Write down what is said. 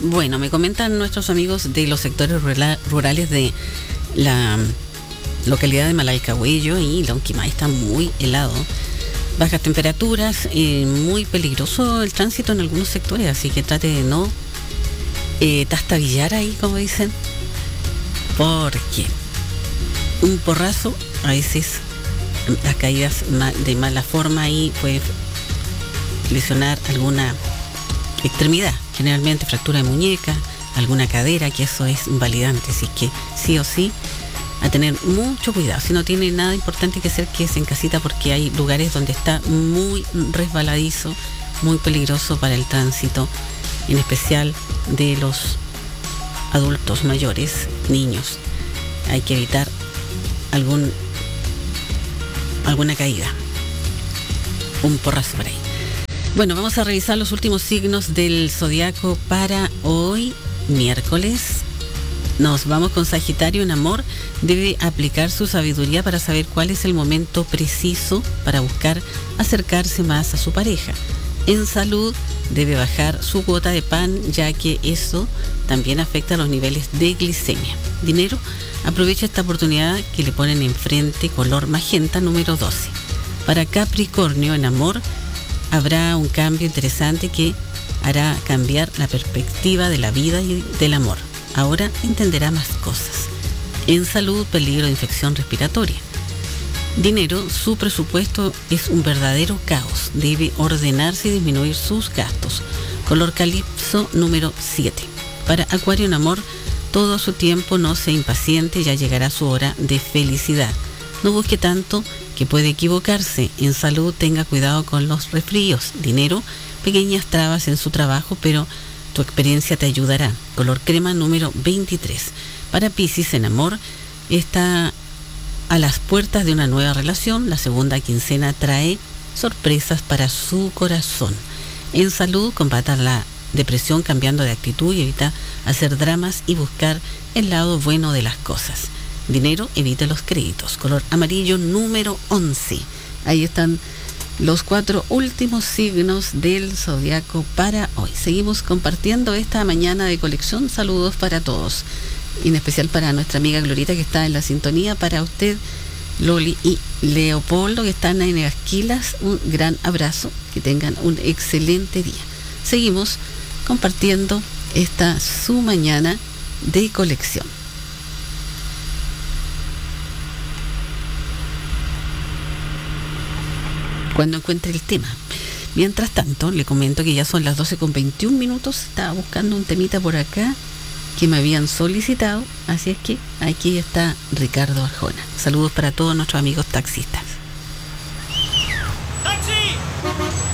Bueno, me comentan nuestros amigos de los sectores rurales de la localidad de Malalcahuello y Lonquimay está muy helado. Bajas temperaturas, muy peligroso el tránsito en algunos sectores, así que trate de no tastabillar ahí, como dicen, porque un porrazo, a veces las caídas de mala forma ahí puede lesionar alguna extremidad, generalmente fractura de muñeca, alguna cadera, que eso es invalidante, así que sí o sí a tener mucho cuidado. Si no tiene nada importante que hacer, quédese en casita, porque hay lugares donde está muy resbaladizo, muy peligroso para el tránsito, en especial de los adultos mayores, niños. Hay que evitar alguna caída, un porrazo por ahí. Bueno, vamos a revisar los últimos signos del zodiaco para hoy, miércoles. Nos vamos con Sagitario. En amor, debe aplicar su sabiduría para saber cuál es el momento preciso para buscar acercarse más a su pareja. En salud, debe bajar su cuota de pan, ya que eso también afecta los niveles de glicemia. Dinero, aprovecha esta oportunidad que le ponen enfrente, color magenta, número 12. Para Capricornio, en amor, habrá un cambio interesante que hará cambiar la perspectiva de la vida y del amor. Ahora entenderá más cosas. En salud, peligro de infección respiratoria. Dinero, su presupuesto es un verdadero caos. Debe ordenarse y disminuir sus gastos. Color calipso, número 7. Para Acuario, en amor, todo su tiempo, no sea impaciente, ya llegará su hora de felicidad. No busque tanto, que puede equivocarse. En salud, tenga cuidado con los resfríos. Dinero, pequeñas trabas en su trabajo, pero tu experiencia te ayudará. Color crema, número 23. Para Piscis, en amor, está a las puertas de una nueva relación. La segunda quincena trae sorpresas para su corazón. En salud, combata la depresión cambiando de actitud y evita hacer dramas y buscar el lado bueno de las cosas. Dinero, evite los créditos. Color amarillo, número 11. Ahí están los 4 últimos signos del zodiaco para hoy. Seguimos compartiendo esta mañana de colección. Saludos para todos, y en especial para nuestra amiga Glorita, que está en la sintonía. Para usted, Loli y Leopoldo, que están en Esquilas, un gran abrazo, que tengan un excelente día. Seguimos compartiendo esta su mañana de colección. Cuando encuentre el tema. Mientras tanto, le comento que ya son las 12:21. Estaba buscando un temita por acá que me habían solicitado, así es que aquí está Ricardo Arjona. Saludos para todos nuestros amigos taxistas.